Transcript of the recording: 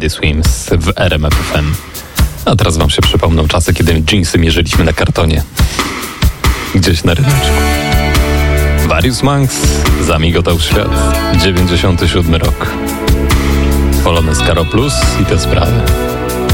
Teddy Swims w RMF FM. A teraz wam się przypomną czasy, kiedy dżinsy mierzyliśmy na kartonie. Gdzieś na ryneczku. Various Monks, zamigotał świat. 97 rok. Polonez Caro Plus i te sprawy.